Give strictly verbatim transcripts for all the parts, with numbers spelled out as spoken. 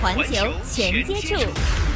环球全接触。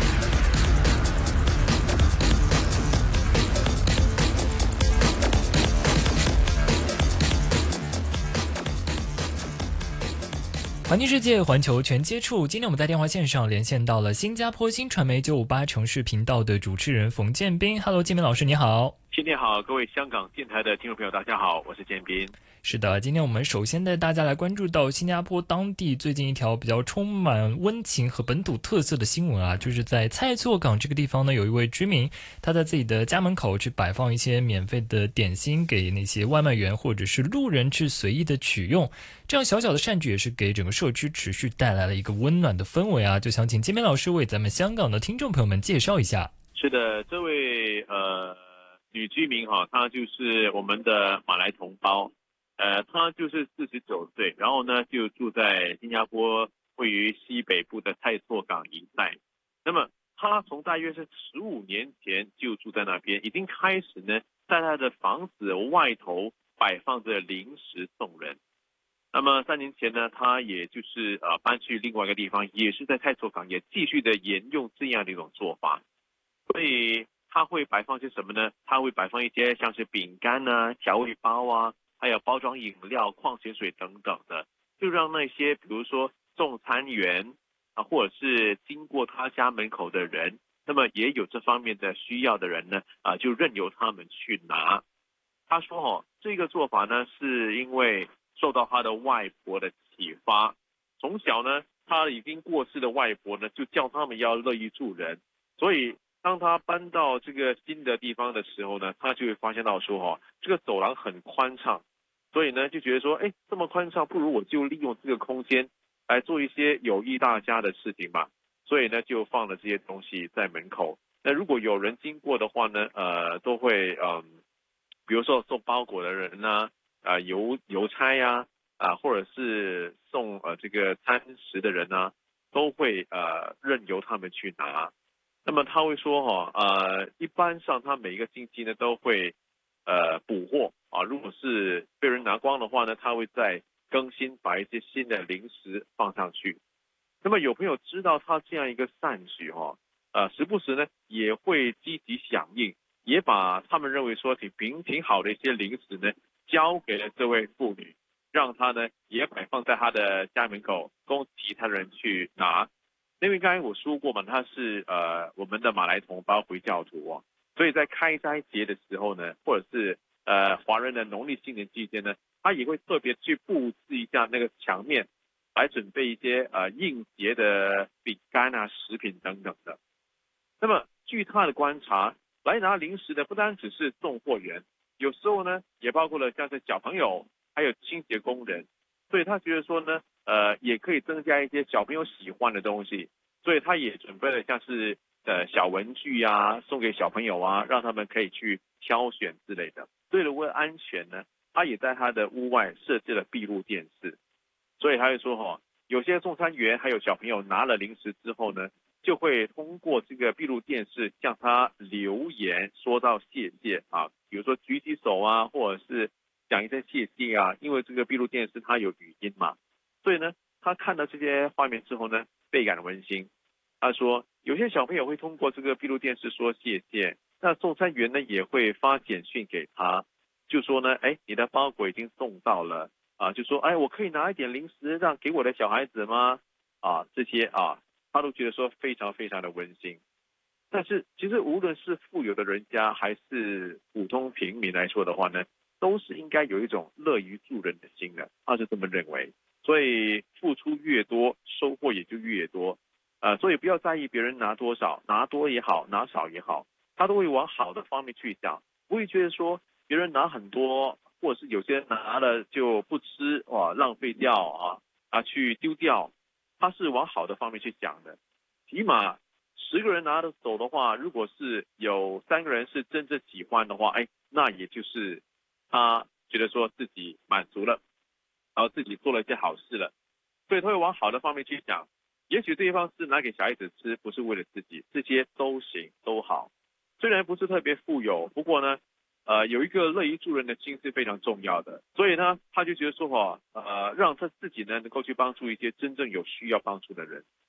环境世界，环球全接触。今天我们在电话线上连线到了新加坡新传媒九五八城市频道的主持人冯建斌。Hello， 建斌老师你好。 新年好，各位香港电台的听众朋友，大家好，我是建斌。 是的，今天我们首先带大家来关注到新加坡当地最近一条比较充满温情和本土特色的新闻啊，就是在蔡厝港这个地方呢，有一位居民，他在自己的家门口去摆放一些免费的点心给那些外卖员或者是路人去随意的取用，这样小小的善举也是给整个社区持续带来了一个温暖的氛围啊，就想请建斌老师为咱们香港的听众朋友们介绍一下。 是的，这位呃女居民哈，她就是我们的马来同胞。呃，他就是四十九岁，然后呢就住在新加坡位于西北部的蔡厝港一带。那么他从大约是十五年前就住在那边，已经开始呢在他的房子外头摆放着零食送人。那么三年前呢，他也就是呃搬去另外一个地方，也是在蔡厝港，也继续的沿用这样的一种做法。所以他会摆放些什么呢？他会摆放一些像是饼干啊、调味包啊，还有包装饮料、矿泉水等等的，就让那些比如说送餐员啊，或者是经过他家门口的人，那么也有这方面的需要的人呢，啊，就任由他们去拿。他说哦，这个做法呢，是因为受到他的外婆的启发。从小呢，他已经过世的外婆呢，就叫他们要乐于助人，所以当他搬到这个新的地方的时候呢，他就会发现到说哦，这个走廊很宽敞，所以呢就觉得说，哎，这么宽敞，不如我就利用这个空间来做一些有益大家的事情吧。所以呢就放了这些东西在门口。那如果有人经过的话呢，呃，都会嗯、呃，比如说送包裹的人呢、啊，啊邮邮差呀、啊，啊或者是送呃这个餐食的人呢，都会呃任由他们去拿。那么他会说哈、哦，呃，一般上他每一个星期呢都会呃补货啊，如果是被人拿光的话呢，他会再更新，把一些新的零食放上去。那么有朋友知道他这样一个善举哈、哦，呃，时不时呢也会积极响应，也把他们认为说挺挺挺好的一些零食呢交给了这位妇女，让他呢也摆放在他的家门口，供其他人去拿。因为刚才我说过嘛，他是呃我们的马来同胞回教徒哦，所以在开斋节的时候呢，或者是呃华人的农历新年期间呢，他也会特别去布置一下那个墙面，来准备一些呃应节的饼干啊、食品等等的。那么据他的观察，来拿零食的不单只是送货员，有时候呢也包括了像是小朋友，还有清洁工人。所以他觉得说呢，呃，也可以增加一些小朋友喜欢的东西，所以他也准备了像是呃小文具啊，送给小朋友啊，让他们可以去挑选之类的。为了为了安全呢，他也在他的屋外设置了闭路电视。所以他会说哈、哦，有些送餐员还有小朋友拿了零食之后呢，就会通过这个闭路电视向他留言，说到谢谢啊，比如说举起手啊，或者是讲一声谢谢啊，因为这个闭路电视它有语音嘛，所以呢，他看到这些画面之后呢，倍感温馨。他说，有些小朋友会通过这个闭路电视说谢谢，那送餐员呢也会发简讯给他，就说呢，哎，你的包裹已经送到了啊，就说，哎，我可以拿一点零食让给我的小孩子吗？啊，这些啊，他都觉得说非常非常的温馨。但是其实无论是富有的人家还是普通平民来说的话呢，都是应该有一种乐于助人的心的，他是这么认为。所以付出越多，收获也就越多。呃，所以不要在意别人拿多少，拿多也好，拿少也好，他都会往好的方面去想，不会觉得说别人拿很多，或者是有些人拿了就不吃，哇，浪费掉啊啊，去丢掉，他是往好的方面去想的。起码十个人拿着走的话，如果是有三个人是真正喜欢的话，哎，那也就是他觉得说自己满足了，然后自己做了一些好事了，所以他会往好的方面去想。也许对方是拿给小孩子吃，不是为了自己，这些都行都好。虽然不是特别富有，不过呢，呃，有一个乐于助人的心是非常重要的。所以呢，他就觉得说哈，呃，让他自己呢能够去帮助一些真正有需要帮助的人。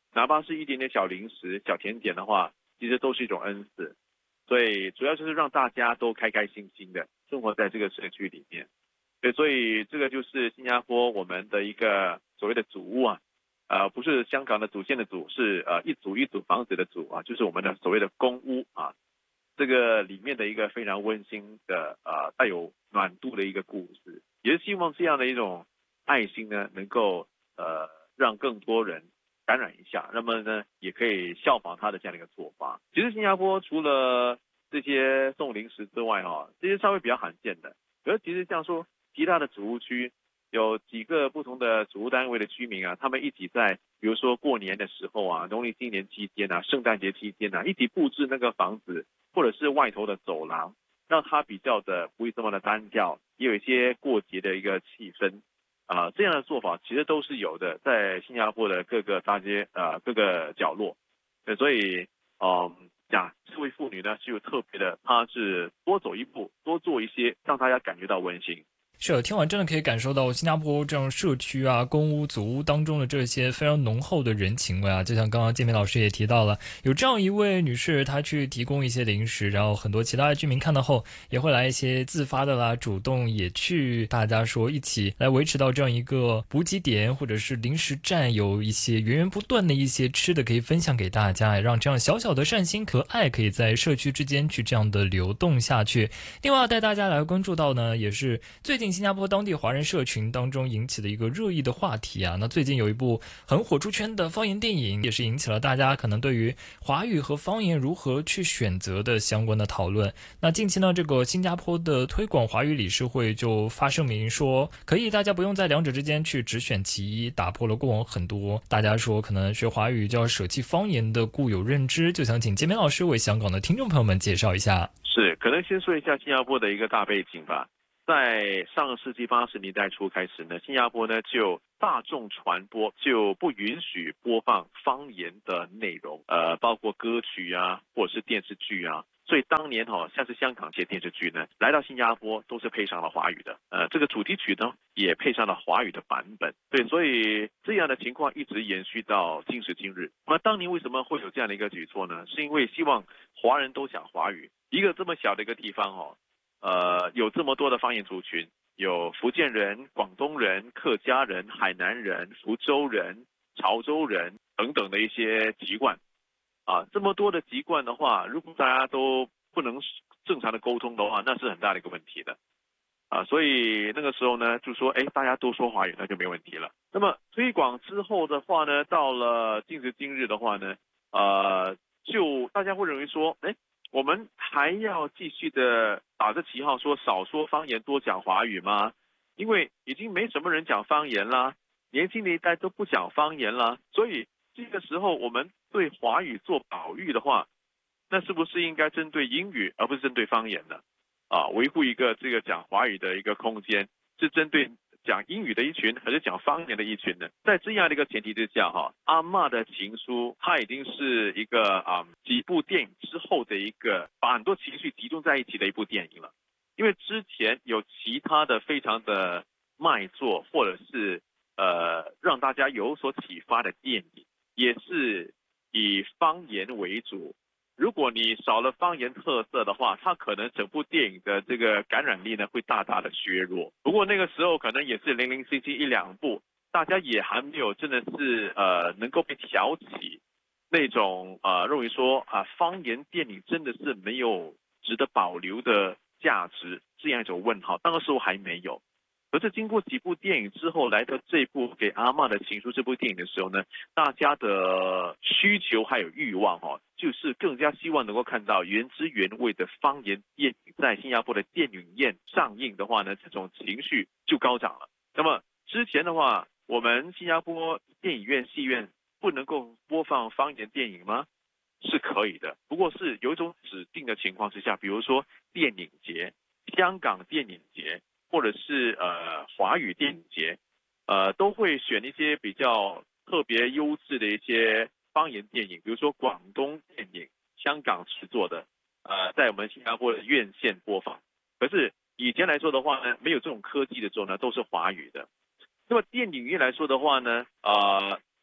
哪怕是一点点小零食、小甜点的话，其实都是一种恩赐。所以主要就是让大家都开开心心的生活在这个社区里面。对，所以这个就是新加坡我们的一个所谓的祖屋啊，呃，不是香港的祖先的祖，是呃一组一组房子的组啊，就是我们的所谓的公屋啊。这个里面的一个非常温馨的呃带有暖度的一个故事，也是希望这样的一种爱心呢，能够呃让更多人感染一下，那么呢也可以效仿他的这样的一个做法。其实新加坡除了这些送零食之外哈，这些稍微比较罕见的，可是其实像说其他的祖屋区有几个不同的祖屋单位的居民啊，他们一起在比如说过年的时候啊，农历新年期间啊，圣诞节期间啊，一起布置那个房子或者是外头的走廊，让它比较的不会这么的单调，也有一些过节的一个气氛啊、呃，这样的做法其实都是有的，在新加坡的各个大街呃各个角落。对，所以嗯呀，这位妇女呢是有特别的，她是多走一步，多做一些，让大家感觉到温馨。 是，听完真的可以感受到新加坡这样社区啊、公屋、祖屋当中的这些非常浓厚的人情味啊。就像刚刚建明老师也提到了，有这样一位女士，她去提供一些零食，然后很多其他的居民看到后，也会来一些自发的啦，主动也去大家说一起来维持到这样一个补给点或者是零食站，有一些源源不断的一些吃的可以分享给大家，让这样小小的善心和爱可以在社区之间去这样的流动下去。另外带大家来关注到呢，也是最近新加坡当地华人社群当中引起的一个热议的话题啊。那最近有一部很火出圈的方言电影，也是引起了大家可能对于华语和方言如何去选择的相关的讨论。那近期呢，这个新加坡的推广华语理事会就发声明说，可以大家不用在两者之间去只选其一，打破了过往很多大家说可能学华语就要舍弃方言的固有认知。就想请建明老师为香港的听众朋友们介绍一下。 是，可能先说一下新加坡的一个大背景吧。在上个世纪八十年代初开始呢，新加坡呢就大众传播就不允许播放方言的内容，呃，包括歌曲啊，或者是电视剧啊。所以当年哈、哦，像是香港这些电视剧呢，来到新加坡都是配上了华语的，呃，这个主题曲呢也配上了华语的版本。对，所以这样的情况一直延续到今时今日。那么当年为什么会有这样的一个举措呢？是因为希望华人都讲华语，一个这么小的一个地方哦。呃，有这么多的方言族群，有福建人、广东人、客家人、海南人、福州人、潮州人等等的一些籍贯，啊，这么多的籍贯的话，如果大家都不能正常的沟通的话，那是很大的一个问题的，啊，所以那个时候呢，就说，哎，大家都说华语，那就没问题了。那么推广之后的话呢，到了今时今日的话呢，呃，就大家会认为说，哎。我们还要继续的打着旗号说少说方言多讲华语吗？因为已经没什么人讲方言啦，年轻的一代都不讲方言啦，所以这个时候我们对华语做保育的话，那是不是应该针对英语而不是针对方言呢？啊，维护一个这个讲华语的一个空间，是针对讲英语的一群还是讲方言的一群呢？在这样的一个前提之下哈，阿嬷的情书它已经是一个啊、嗯、几部电影之后的一个把很多情绪集中在一起的一部电影了。因为之前有其他的非常的卖座或者是呃让大家有所启发的电影，也是以方言为主。如果你少了方言特色的话，它可能整部电影的这个感染力呢会大大的削弱。不过那个时候可能也是零零星星一两部，大家也还没有真的是呃能够被挑起那种呃认为说啊、呃、方言电影真的是没有值得保留的价值这样一种问号，那个时候还没有。可是经过几部电影之后，来到这部给阿嬷的情书这部电影的时候呢，大家的需求还有欲望哦，就是更加希望能够看到原汁原味的方言电影在新加坡的电影院上映的话呢，这种情绪就高涨了。那么之前的话，我们新加坡电影院戏院不能够播放方言电影吗？是可以的，不过是有一种指定的情况之下，比如说电影节、香港电影节。或者是呃华语电影节，呃都会选一些比较特别优质的一些方言电影，比如说广东电影、香港制作的，呃在我们新加坡的院线播放。可是以前来说的话呢，没有这种科技的时候呢，都是华语的。那么电影院来说的话呢，呃，在我刚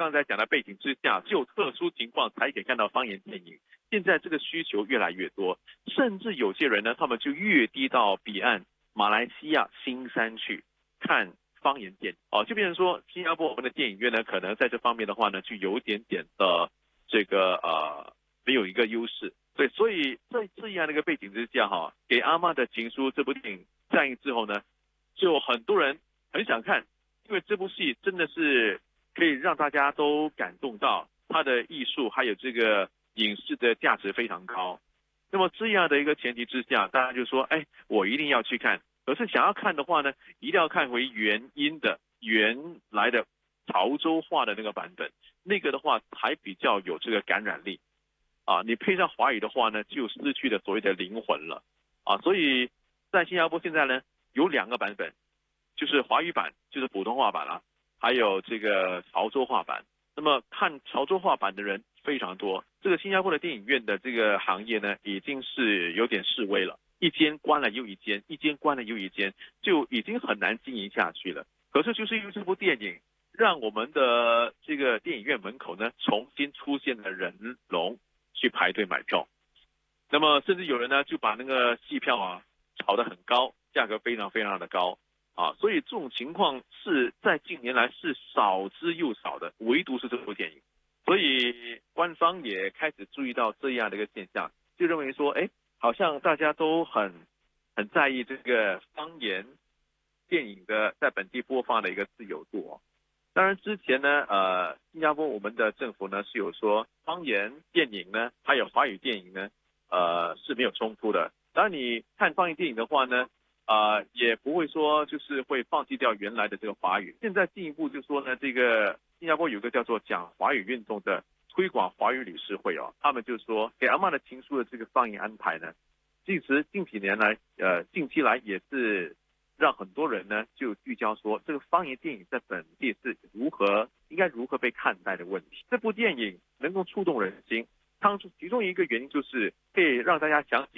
刚才讲的背景之下，只有特殊情况才可以看到方言电影。现在这个需求越来越多，甚至有些人呢，他们就越地到彼岸马来西亚新山去看方言电影哦，就变成说新加坡我们的电影院呢，可能在这方面的话呢，就有一点点的这个呃没有一个优势。对，所以在这样的一个背景之下哈，给阿嬷的情书这部电影上映之后呢，就很多人很想看，因为这部戏真的是可以让大家都感动到，它的艺术还有这个影视的价值非常高。那么这样的一个前提之下，大家就说，哎，我一定要去看。可是想要看的话呢，一定要看回原音的原来的潮州话的那个版本，那个的话才比较有这个感染力啊。你配上华语的话呢，就失去了所谓的灵魂了啊。所以在新加坡现在呢，有两个版本，就是华语版，就是普通话版了、啊，还有这个潮州话版。那么看潮州话版的人非常多，这个新加坡的电影院的这个行业呢，已经是有点式微了，一间关了又一间，一间关了又一间，就已经很难经营下去了。可是就是因为这部电影，让我们的这个电影院门口呢，重新出现了人龙去排队买票。那么甚至有人呢，就把那个戏票啊炒得很高，价格非常非常的高。啊，所以这种情况是在近年来是少之又少的，唯独是这部电影。所以官方也开始注意到这样的一个现象，就认为说，哎，好像大家都很很在意这个方言电影的在本地播放的一个自由度哦。当然之前呢，呃，新加坡我们的政府呢是有说方言电影呢，还有华语电影呢，呃是没有冲突的。当然你看方言电影的话呢，呃，也不会说就是会放弃掉原来的这个华语。现在进一步就说呢，这个新加坡有个叫做讲华语运动的推广华语理事会哦，他们就说给阿嬷的情书的这个放映安排呢，其实近几年来，呃，近期来也是让很多人呢就聚焦说，这个方言电影在本地是如何应该如何被看待的问题。这部电影能够触动人心，当初其中一个原因就是可以让大家想起